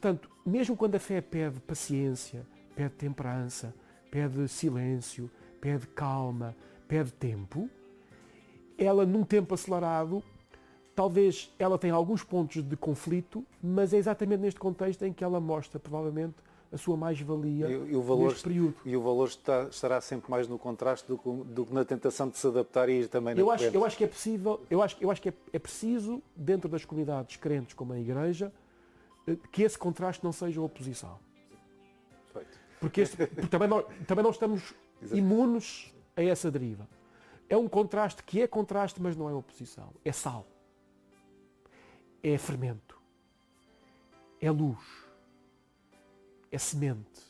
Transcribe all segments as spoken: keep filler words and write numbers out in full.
portanto, mesmo quando a fé pede paciência, pede temperança, pede silêncio, pede calma, pede tempo, ela num tempo acelerado, talvez ela tenha alguns pontos de conflito, mas é exatamente neste contexto em que ela mostra, provavelmente, a sua mais-valia e, e o valor, neste período. E o valor está, estará sempre mais no contraste do que, do que na tentação de se adaptar e ir também na eu acho, corrente. eu acho que é possível, eu acho, eu acho que é, é preciso, dentro das comunidades crentes como a Igreja, que esse contraste não seja oposição. Feito. Porque, este, porque também, não, também não estamos imunes a essa deriva. É um contraste que é contraste, mas não é oposição. É sal. É fermento. É luz. É semente.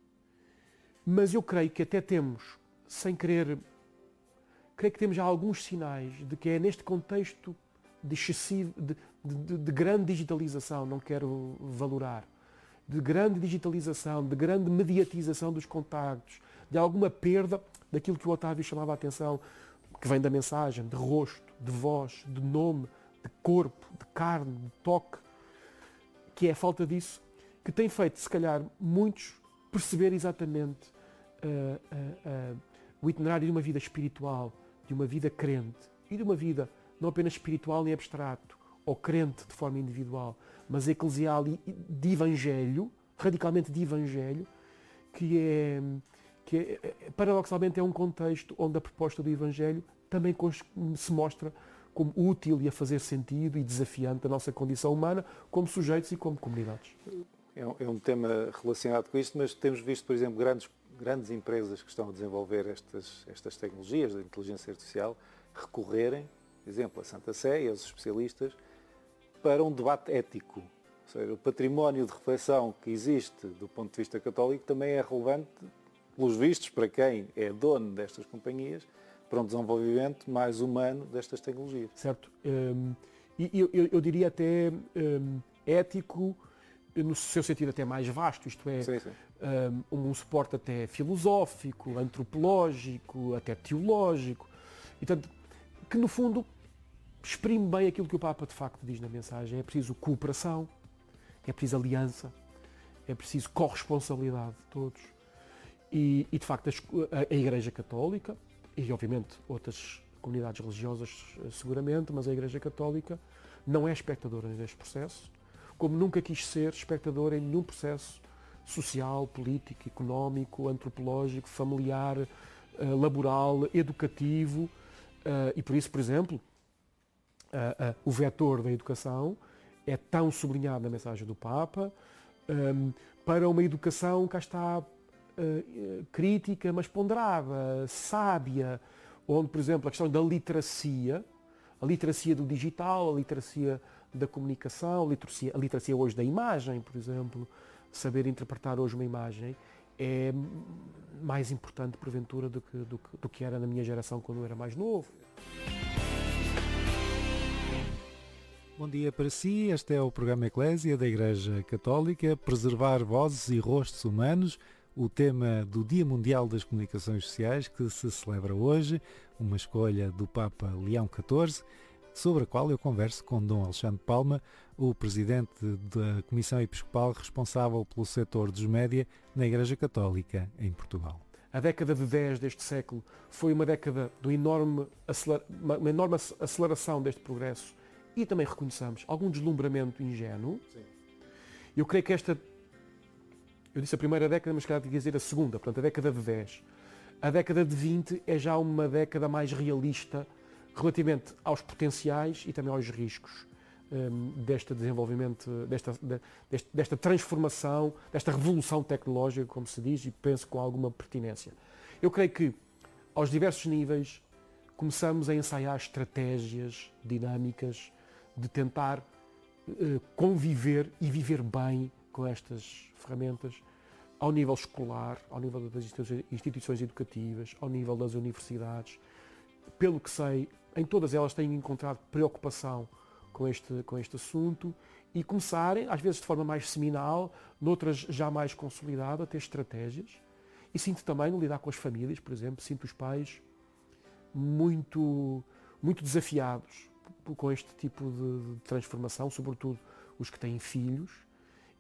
Mas eu creio que até temos, sem querer, creio que temos já alguns sinais de que é neste contexto de, excessivo, de, de, de grande digitalização, não quero valorar, de grande digitalização, de grande mediatização dos contactos, de alguma perda daquilo que o Otávio chamava a atenção, que vem da mensagem, de rosto, de voz, de nome, de corpo, de carne, de toque, que é a falta disso, que tem feito, se calhar, muitos perceber exatamente uh, uh, uh, o itinerário de uma vida espiritual, de uma vida crente e de uma vida não apenas espiritual nem abstrato, ou crente de forma individual, mas eclesial e de evangelho, radicalmente de evangelho, que é, que é, paradoxalmente é um contexto onde a proposta do evangelho também se mostra como útil e a fazer sentido e desafiante a nossa condição humana como sujeitos e como comunidades. É um, é um tema relacionado com isto, mas temos visto, por exemplo, grandes, grandes empresas que estão a desenvolver estas, estas tecnologias da inteligência artificial recorrerem, por exemplo, a Santa Sé e aos especialistas, para um debate ético. Ou seja, o património de reflexão que existe do ponto de vista católico também é relevante, pelos vistos, para quem é dono destas companhias, para um desenvolvimento mais humano destas tecnologias. Certo. Um, e eu, eu, eu diria até um, ético, no seu sentido até mais vasto, isto é, sim, sim. Um, um suporte até filosófico, antropológico, até teológico, e, portanto, que no fundo exprime bem aquilo que o Papa de facto diz na mensagem. É preciso cooperação, é preciso aliança, é preciso corresponsabilidade de todos. E, e de facto a, a Igreja Católica, e obviamente outras comunidades religiosas seguramente, mas a Igreja Católica não é espectadora neste processo, como nunca quis ser espectadora em nenhum processo social, político, económico, antropológico, familiar, laboral, educativo, e por isso, por exemplo, Uh, uh, o vetor da educação é tão sublinhado na mensagem do Papa, um, para uma educação que está uh, uh, crítica, mas ponderada, sábia, onde, por exemplo, a questão da literacia, a literacia do digital, a literacia da comunicação, a literacia, a literacia hoje da imagem, por exemplo, saber interpretar hoje uma imagem, é mais importante, porventura, do que, do que, do que era na minha geração quando eu era mais novo. Bom dia para si, este é o programa Eclésia da Igreja Católica, preservar vozes e rostos humanos, o tema do Dia Mundial das Comunicações Sociais que se celebra hoje, uma escolha do Papa Leão catorze, sobre a qual eu converso com Dom Alexandre Palma, o presidente da Comissão Episcopal responsável pelo setor dos média na Igreja Católica em Portugal. A década de dez deste século foi uma década de enorme acelera- uma enorme aceleração deste progresso e também reconheçamos algum deslumbramento ingênuo. Sim. Eu creio que esta, eu disse a primeira década, mas quero dizer a segunda, portanto a década de dez. A década de vinte é já uma década mais realista relativamente aos potenciais e também aos riscos um, deste desenvolvimento, desta, desta, desta transformação, desta revolução tecnológica, como se diz, e penso com alguma pertinência. Eu creio que aos diversos níveis começamos a ensaiar estratégias dinâmicas de tentar uh, conviver e viver bem com estas ferramentas ao nível escolar, ao nível das instituições educativas, ao nível das universidades. Pelo que sei, em todas elas têm encontrado preocupação com este, com este assunto e começarem, às vezes de forma mais seminal, noutras já mais consolidada, a ter estratégias. E sinto também, no lidar com as famílias, por exemplo, sinto os pais muito, muito desafiados com este tipo de transformação, sobretudo os que têm filhos,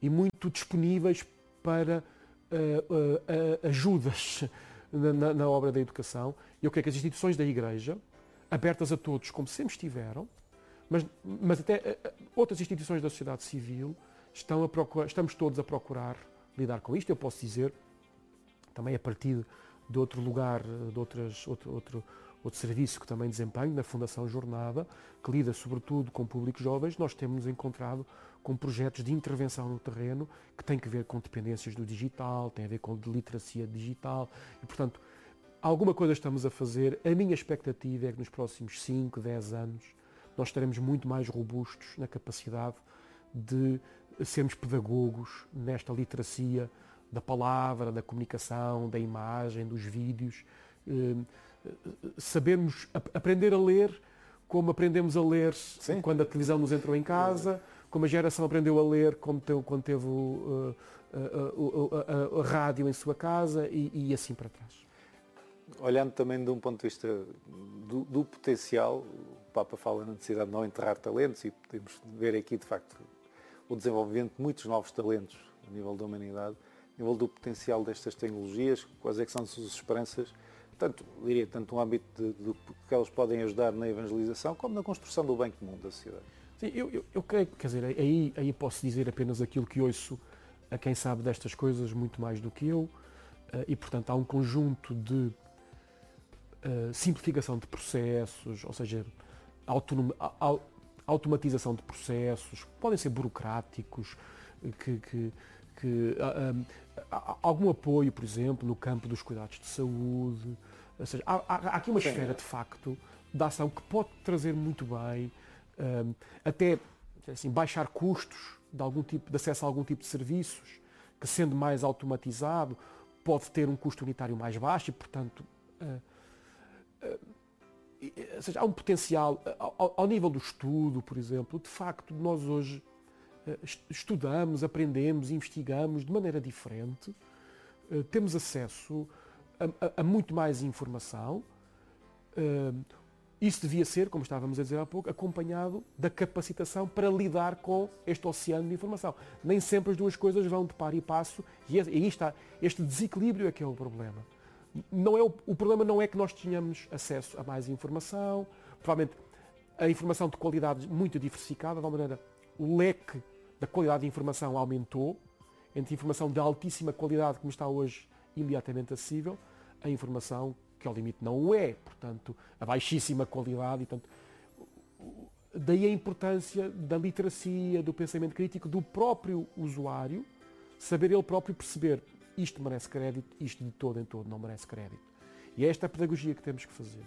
e muito disponíveis para uh, uh, uh, ajudas na, na, na obra da educação. Eu creio que as instituições da Igreja, abertas a todos, como sempre estiveram, mas, mas até uh, outras instituições da sociedade civil, estão a procurar, estamos todos a procurar lidar com isto. Eu posso dizer, também a partir de outro lugar, de outras, outro, outro, outro serviço que também desempenho, na Fundação Jornada, que lida sobretudo com públicos jovens, nós temos encontrado com projetos de intervenção no terreno que têm que ver com dependências do digital, têm a ver com literacia digital e, portanto, alguma coisa estamos a fazer. A minha expectativa é que nos próximos cinco, dez anos nós estaremos muito mais robustos na capacidade de sermos pedagogos nesta literacia da palavra, da comunicação, da imagem, dos vídeos, eh, sabermos ap- aprender a ler como aprendemos a ler Sim. quando a televisão nos entrou em casa, como a geração aprendeu a ler como teve, quando teve o, a, a, a, a, a rádio em sua casa e, e assim para trás. Olhando também de um ponto de vista do, do potencial, o Papa fala na necessidade de não enterrar talentos e podemos ver aqui, de facto, o desenvolvimento de muitos novos talentos a nível da humanidade, a nível do potencial destas tecnologias, quais é que são as suas esperanças, tanto, diria, tanto no âmbito de, de, de que elas podem ajudar na evangelização, como na construção do bem comum da sociedade. Sim, eu, eu, eu creio, quer dizer, aí, aí posso dizer apenas aquilo que ouço a quem sabe destas coisas muito mais do que eu, e portanto há um conjunto de uh, simplificação de processos, ou seja, autonom, a, automatização de processos, podem ser burocráticos, que, que, que uh, uh, algum apoio, por exemplo, no campo dos cuidados de saúde, ou seja, há, há, há aqui uma esfera de facto de ação que pode trazer muito bem, uh, até assim, baixar custos de, algum tipo, de acesso a algum tipo de serviços, que sendo mais automatizado pode ter um custo unitário mais baixo e, portanto, uh, uh, ou seja, há um potencial, ao, ao nível do estudo, por exemplo, de facto, nós hoje uh, estudamos, aprendemos, investigamos de maneira diferente, uh, temos acesso a, a, a muito mais informação. Uh, isso devia ser, como estávamos a dizer há pouco, acompanhado da capacitação para lidar com este oceano de informação. Nem sempre as duas coisas vão de par e passo e aí está, este desequilíbrio é que é o problema. Não é o, o problema não é que nós tenhamos acesso a mais informação, provavelmente a informação de qualidade muito diversificada, de uma maneira, o leque da qualidade de informação aumentou, entre informação de altíssima qualidade, como está hoje imediatamente acessível, a informação que ao limite não o é, portanto, a baixíssima qualidade, e, portanto, daí a importância da literacia, do pensamento crítico, do próprio usuário, saber ele próprio perceber isto merece crédito, isto de todo em todo não merece crédito. E é esta a pedagogia que temos que fazer.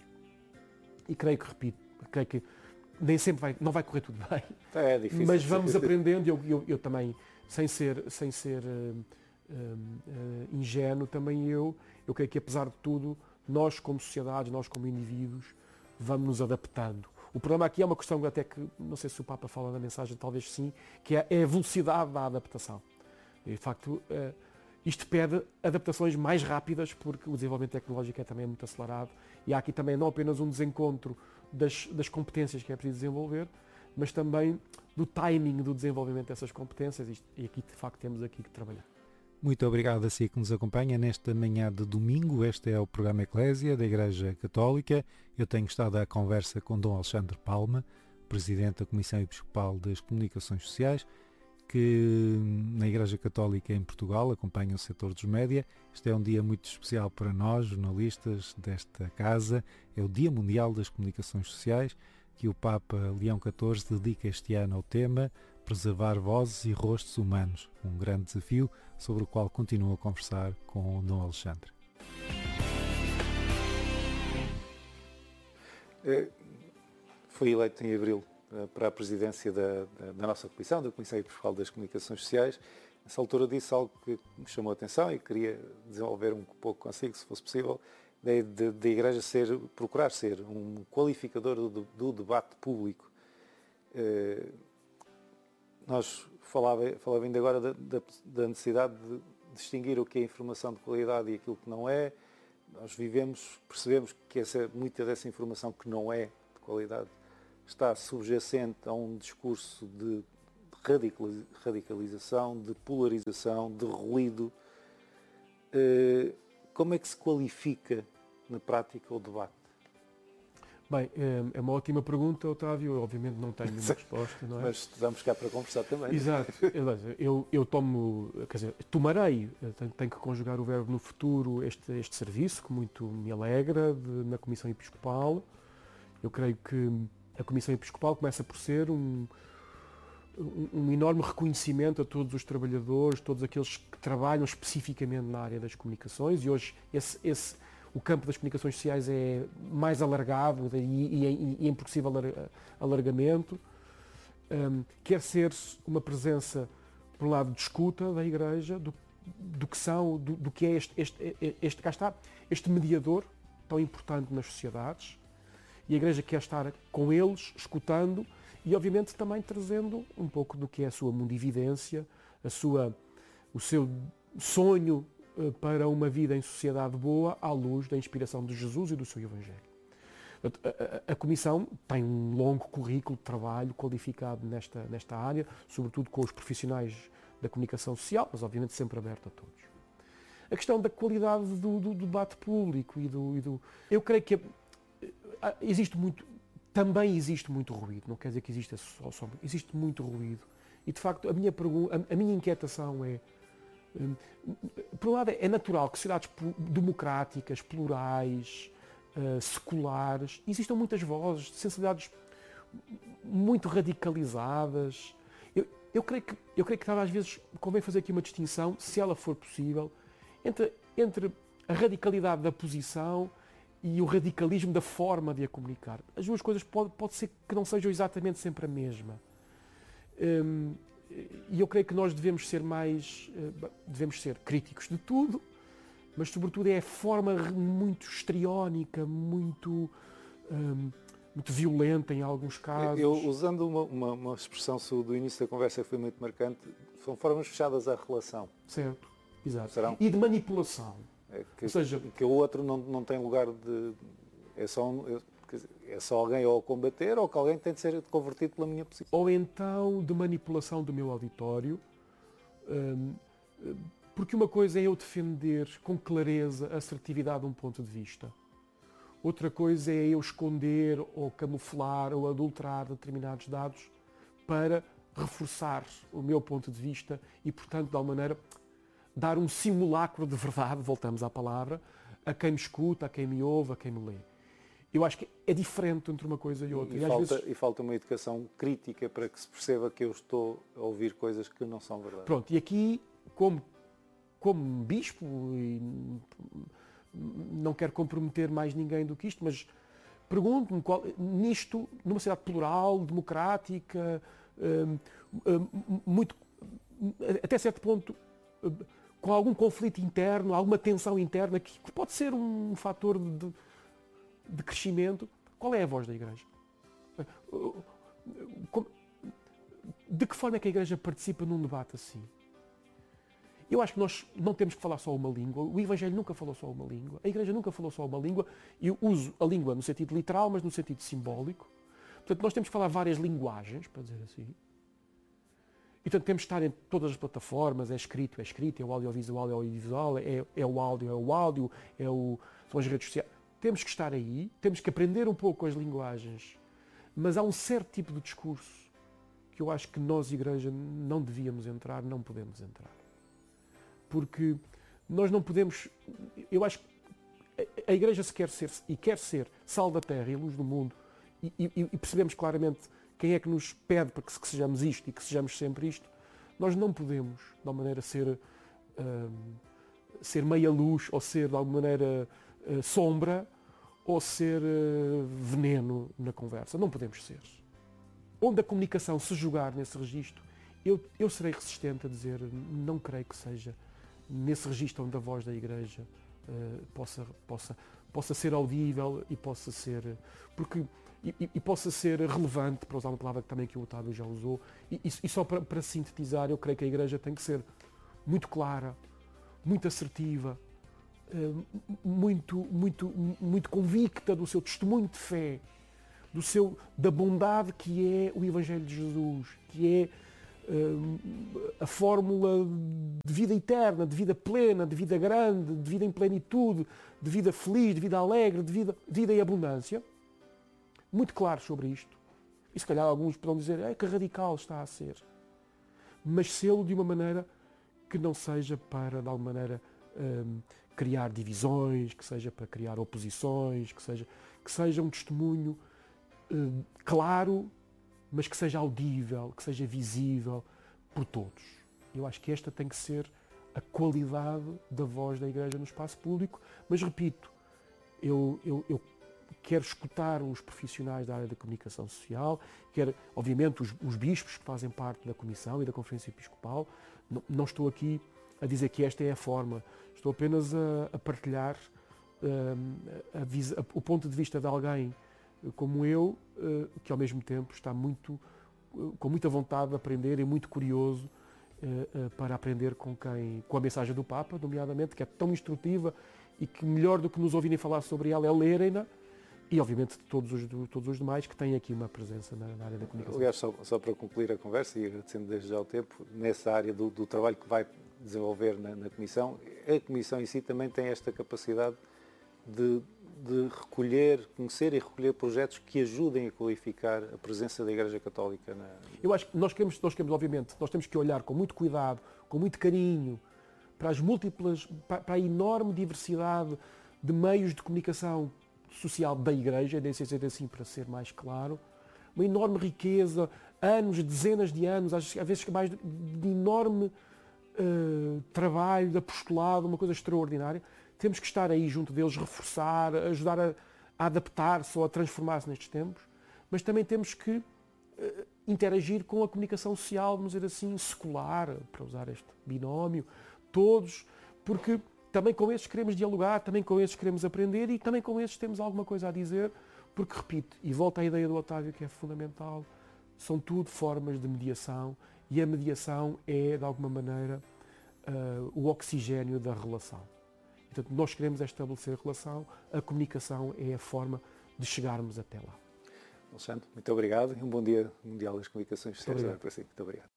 E creio que, repito, creio que nem sempre vai, não vai correr tudo bem, é difícil, mas vamos aprendendo, eu, eu, eu também, sem ser, sem ser uh, uh, uh, ingênuo, também eu, eu creio que apesar de tudo, nós como sociedade, nós como indivíduos, vamos nos adaptando. O problema aqui é uma questão até que, não sei se o Papa fala na mensagem, talvez sim, que é a velocidade da adaptação. E, de facto, uh, isto pede adaptações mais rápidas, porque o desenvolvimento tecnológico é também muito acelerado e há aqui também não apenas um desencontro das, das competências que é preciso desenvolver, mas também do timing do desenvolvimento dessas competências e aqui de facto temos aqui que trabalhar. Muito obrigado a si que nos acompanha nesta manhã de domingo. Este é o programa Eclésia da Igreja Católica. Eu tenho estado à conversa com Dom Alexandre Palma, Presidente da Comissão Episcopal das Comunicações Sociais, que na Igreja Católica em Portugal acompanha o setor dos média. Este é um dia muito especial para nós, jornalistas desta casa. É o Dia Mundial das Comunicações Sociais, que o Papa Leão catorze dedica este ano ao tema Preservar Vozes e Rostos Humanos, um grande desafio sobre o qual continuo a conversar com o Dom Alexandre. Fui eleito em abril para a presidência da, da, da nossa comissão, da Comissão Episcopal das Comunicações Sociais. Nessa altura disse algo que me chamou a atenção e queria desenvolver um pouco consigo, se fosse possível, da Igreja ser, procurar ser um qualificador do, do debate público. Eh, nós falava, falava ainda agora da, da, da necessidade de distinguir o que é informação de qualidade e aquilo que não é. Nós vivemos, percebemos que essa, muita dessa informação que não é de qualidade está subjacente a um discurso de radicalização, de polarização, de ruído. Como é que se qualifica na prática o debate? Bem, é uma ótima pergunta, Otávio. Eu, obviamente, não tenho nenhuma resposta, não é? Mas estamos cá para conversar também. Exato. Eu, eu tomo, quer dizer, tomarei, tenho, tenho que conjugar o verbo no futuro, este, este serviço, que muito me alegra, de, na Comissão Episcopal. Eu creio que a Comissão Episcopal começa por ser um, um, um enorme reconhecimento a todos os trabalhadores, todos aqueles que trabalham especificamente na área das comunicações, e hoje esse, esse o campo das comunicações sociais é mais alargado e, e, e em possível alargamento. Um, quer ser uma presença, por um lado, de escuta da Igreja, do, do que são, do, do que é este, este, este, cá está, este mediador tão importante nas sociedades, e a Igreja quer estar com eles, escutando, e obviamente também trazendo um pouco do que é a sua mundividência, a sua, o seu sonho para uma vida em sociedade boa à luz da inspiração de Jesus e do seu Evangelho. A, a, a Comissão tem um longo currículo de trabalho qualificado nesta, nesta área, sobretudo com os profissionais da comunicação social, mas obviamente sempre aberto a todos. A questão da qualidade do, do, do debate público e do, e do... Eu creio que existe muito, também existe muito ruído, não quer dizer que exista só, só existe muito ruído. E de facto a minha, pergunta, a, a minha inquietação é, por um lado, é natural que sociedades democráticas, plurais, uh, seculares, existam muitas vozes, sensibilidades muito radicalizadas. Eu, eu, creio que, eu creio que às vezes convém fazer aqui uma distinção, se ela for possível, entre, entre a radicalidade da posição e o radicalismo da forma de a comunicar. As duas coisas pode, pode ser que não sejam exatamente sempre a mesma. Um, E eu creio que nós devemos ser mais, devemos ser críticos de tudo, mas sobretudo é a forma muito histriónica, muito, um, muito violenta em alguns casos. Eu, usando uma, uma, uma expressão sua do início da conversa que foi muito marcante, são formas fechadas à relação. Certo, exato. Serão? E de manipulação. É que, Ou seja, que o outro não, não tem lugar de... É só, um, é só alguém ou a combater ou que alguém tem de ser convertido pela minha posição. Ou então de manipulação do meu auditório, um, porque uma coisa é eu defender com clareza a assertividade de um ponto de vista. Outra coisa é eu esconder ou camuflar ou adulterar determinados dados para reforçar o meu ponto de vista e, portanto, de alguma maneira, dar um simulacro de verdade, voltamos à palavra, a quem me escuta, a quem me ouve, a quem me lê. Eu acho que é diferente entre uma coisa e outra. E, e, falta, vezes... e falta uma educação crítica para que se perceba que eu estou a ouvir coisas que não são verdade. Pronto, e aqui, como, como bispo, e não quero comprometer mais ninguém do que isto, mas pergunto-me qual, nisto, numa sociedade plural, democrática, hum, hum, muito, até certo ponto, com algum conflito interno, alguma tensão interna, que pode ser um fator de, de crescimento, qual é a voz da Igreja? De que forma é que a Igreja participa num debate assim? Eu acho que nós não temos que falar só uma língua. O Evangelho nunca falou só uma língua. A Igreja nunca falou só uma língua. Eu uso a língua no sentido literal, mas no sentido simbólico. Portanto, nós temos que falar várias linguagens, para dizer assim. E, portanto, temos que estar em todas as plataformas. É escrito, é escrito. É o audiovisual, é o audiovisual. É, é o áudio, é o áudio. É o, são as redes sociais. Temos que estar aí. Temos que aprender um pouco com as linguagens. Mas há um certo tipo de discurso que eu acho que nós, Igreja, não devíamos entrar, não podemos entrar. Porque nós não podemos... Eu acho que a Igreja se quer ser, e quer ser, sal da terra e luz do mundo, e, e, e percebemos claramente quem é que nos pede para que, que sejamos isto e que sejamos sempre isto, nós não podemos, de alguma maneira, ser, uh, ser meia luz, ou ser, de alguma maneira, uh, sombra, ou ser uh, veneno na conversa. Não podemos ser. Onde a comunicação se jogar nesse registro, eu, eu serei resistente a dizer, não creio que seja nesse registro onde a voz da Igreja uh, possa, possa, possa ser audível e possa ser, porque, e, e possa ser relevante, para usar uma palavra que também que o Otávio já usou, e, e só para, para sintetizar, eu creio que a Igreja tem que ser muito clara, muito assertiva, uh, muito, muito, muito convicta do seu testemunho de fé, do seu, da bondade que é o Evangelho de Jesus, que é a fórmula de vida eterna, de vida plena, de vida grande, de vida em plenitude, de vida feliz, de vida alegre, de vida, de vida em abundância, muito claro sobre isto. E se calhar alguns poderão dizer, é que radical está a ser. Mas sê-lo de uma maneira que não seja para, de alguma maneira, um, criar divisões, que seja para criar oposições, que seja, que seja um testemunho um, claro, mas que seja audível, que seja visível por todos. Eu acho que esta tem que ser a qualidade da voz da Igreja no espaço público, mas repito, eu, eu, eu quero escutar os profissionais da área da comunicação social, quero, obviamente, os, os bispos que fazem parte da Comissão e da Conferência Episcopal. Não, não estou aqui a dizer que esta é a forma, estou apenas a, a partilhar um, a, a, a, o ponto de vista de alguém como eu, que ao mesmo tempo está muito, com muita vontade de aprender e muito curioso para aprender com quem, com a mensagem do Papa, nomeadamente, que é tão instrutiva e que melhor do que nos ouvirem falar sobre ela é lerem-na, e obviamente de todos os, de todos os demais que têm aqui uma presença na, na área da comunicação. Aliás, só, só para concluir a conversa e agradecendo desde já o tempo, nessa área do, do trabalho que vai desenvolver na, na Comissão, a Comissão em si também tem esta capacidade de de recolher, conhecer e recolher projetos que ajudem a qualificar a presença da Igreja Católica na... Eu acho que nós queremos, nós queremos, obviamente, nós temos que olhar com muito cuidado, com muito carinho, para as múltiplas, para, para a enorme diversidade de meios de comunicação social da Igreja, deve ser assim para ser mais claro, uma enorme riqueza, anos, dezenas de anos, às vezes mais de, de enorme uh, trabalho, de apostolado, uma coisa extraordinária. Temos que estar aí junto deles, reforçar, ajudar a, a adaptar-se ou a transformar-se nestes tempos, mas também temos que uh, interagir com a comunicação social, vamos dizer assim, secular, para usar este binómio, todos, porque também com esses queremos dialogar, também com esses queremos aprender e também com esses temos alguma coisa a dizer, porque, repito, e volta à ideia do Otávio que é fundamental, são tudo formas de mediação e a mediação é, de alguma maneira, uh, o oxigénio da relação. Portanto, nós queremos estabelecer relação, a comunicação é a forma de chegarmos até lá. Alexandre, muito obrigado e um bom dia mundial das comunicações sociais. Muito para si. Muito obrigado.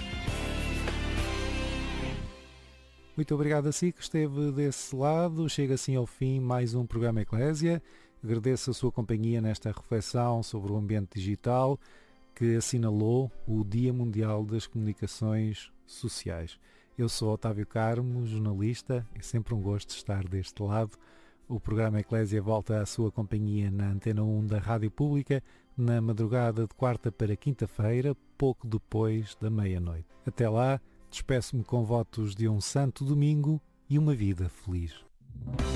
Muito obrigado a si que esteve desse lado. Chega assim ao fim mais um programa Eclésia. Agradeço a sua companhia nesta reflexão sobre o ambiente digital que assinalou o Dia Mundial das Comunicações Sociais. Eu sou Otávio Carmo, jornalista, é sempre um gosto estar deste lado. O programa Eclésia volta à sua companhia na Antena um da Rádio Pública na madrugada de quarta para quinta-feira, pouco depois da meia-noite. Até lá, despeço-me com votos de um santo domingo e uma vida feliz.